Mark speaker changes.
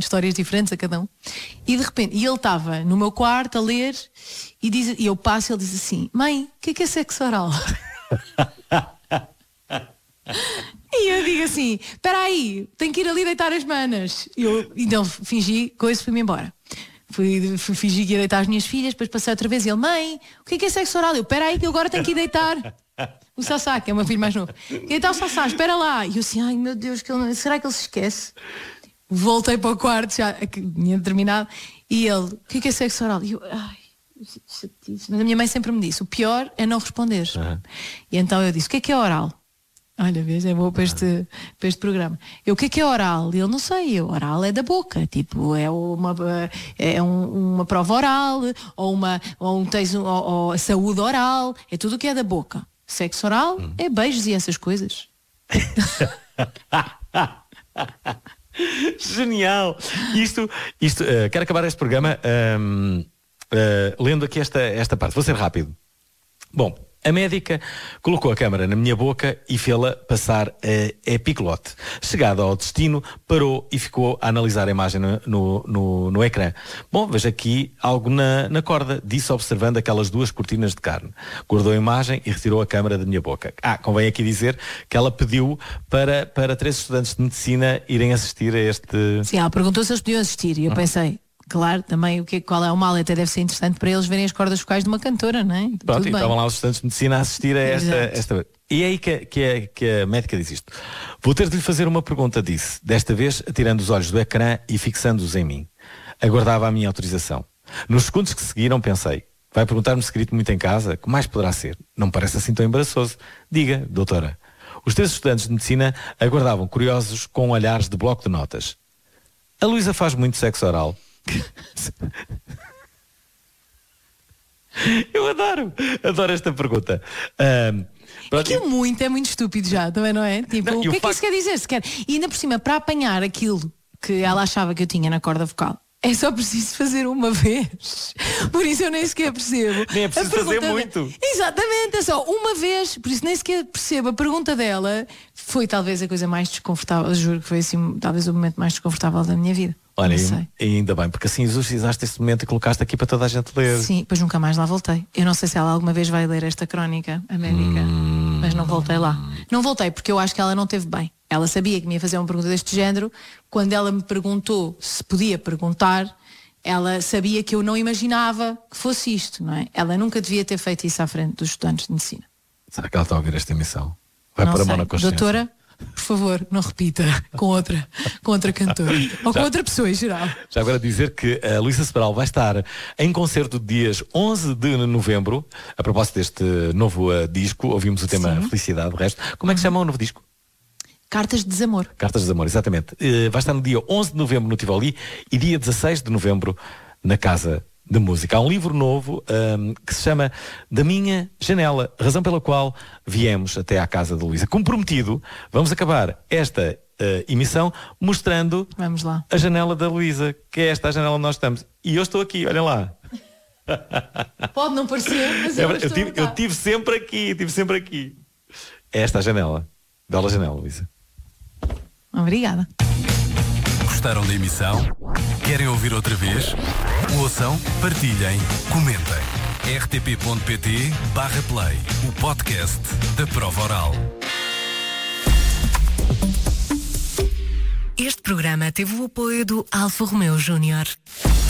Speaker 1: contando histórias diferentes a cada um. E de repente, ele estava no meu quarto a ler e eu passo e ele diz assim: mãe, o que é sexo oral? E eu digo assim: espera aí, tenho que ir ali deitar as manas. Então fingi coisa e fui-me embora. Fui fingir que ia deitar as minhas filhas, depois passei outra vez e ele: mãe, o que é sexo oral? Eu: espera aí que eu agora tenho que ir deitar o Sassá, que é o meu filho mais novo. E então o Sassá, espera lá. E eu assim: ai meu Deus, será que ele se esquece? Voltei para o quarto, já que tinha terminado. E ele: o que é sexo oral? E eu: ai, chatice. Mas a minha mãe sempre me disse: o pior é não responder. E então eu disse: o que é oral? Olha, vês, é boa para este programa. Eu: o que é oral? E ele: não sei, oral é da boca. Tipo, é uma prova oral, ou a saúde oral, é tudo o que é da boca. Sexo oral é beijos e essas coisas.
Speaker 2: Genial! Isto quero acabar este programa lendo aqui esta parte. Vou ser rápido. Bom, a médica colocou a câmara na minha boca e fê-la passar a epiclote. Chegada ao destino, parou e ficou a analisar a imagem no ecrã. Bom, vejo aqui algo na corda, disse observando aquelas 2 cortinas de carne. Guardou a imagem e retirou a câmara da minha boca. Convém aqui dizer que ela pediu para 3 estudantes de medicina irem assistir a este...
Speaker 1: Sim, ela perguntou se eles podiam assistir e eu pensei... Claro, também qual é o mal, até deve ser interessante para eles verem as cordas vocais de uma cantora, não é?
Speaker 2: Pronto, e estavam lá os estudantes de medicina a assistir a esta. E é aí que a médica diz isto. Vou ter de lhe fazer uma pergunta, disse, desta vez atirando os olhos do ecrã e fixando-os em mim. Aguardava a minha autorização. Nos segundos que seguiram pensei: vai perguntar-me se grito muito em casa? Que mais poderá ser? Não me parece assim tão embaraçoso. Diga, doutora. Os 3 estudantes de medicina aguardavam curiosos com olhares de bloco de notas. A Luísa faz muito sexo oral. Eu adoro esta pergunta.
Speaker 1: Aquilo é muito estúpido já, também não é? Tipo, o que é que isso quer dizer? E ainda por cima, para apanhar aquilo que ela achava que eu tinha na corda vocal, é só preciso fazer uma vez. Por isso eu nem sequer percebo.
Speaker 2: Nem é preciso fazer muito.
Speaker 1: Exatamente, é só uma vez. Por isso nem sequer percebo. A pergunta dela foi talvez a coisa mais desconfortável. Eu juro que foi assim, talvez o momento mais desconfortável da minha vida.
Speaker 2: Olha, e ainda bem, porque assim exorcizaste este momento e colocaste aqui para toda a gente ler.
Speaker 1: Sim, pois nunca mais lá voltei. Eu não sei se ela alguma vez vai ler esta crónica, a médica, mas não voltei lá. Não voltei porque eu acho que ela não teve bem. Ela sabia que me ia fazer uma pergunta deste género. Quando ela me perguntou se podia perguntar, ela sabia que eu não imaginava que fosse isto, não é? Ela nunca devia ter feito isso à frente dos estudantes de medicina.
Speaker 2: Será que ela está a ouvir esta emissão? Vai
Speaker 1: não
Speaker 2: pôr a mão
Speaker 1: sei.
Speaker 2: na consciência.
Speaker 1: Doutora, por favor, não repita com outra cantora ou com outra pessoa em geral.
Speaker 2: Já agora dizer que a Luísa Sobral vai estar em concerto dias 11 de novembro. A propósito deste novo disco, ouvimos o tema Felicidade, o resto. Como é que se chama o novo disco?
Speaker 1: Cartas de Desamor. Cartas de Desamor,
Speaker 2: exatamente. Vai estar no dia 11 de novembro no Tivoli e dia 16 de novembro na Casa de Música. Há um livro novo que se chama Da Minha Janela, razão pela qual viemos até à casa de Luísa. Como prometido, vamos acabar esta emissão mostrando a janela da Luísa, que é esta a janela onde nós estamos. E eu estou aqui, olhem lá.
Speaker 1: Pode não parecer, mas
Speaker 2: eu tive sempre aqui. É esta a janela. Bela janela, Luísa.
Speaker 1: Obrigada.
Speaker 3: Gostaram da emissão? Querem ouvir outra vez? Ouçam, partilhem, comentem. rtp.pt/play, o podcast da prova oral.
Speaker 4: Este programa teve o apoio do Alfa Romeo Júnior.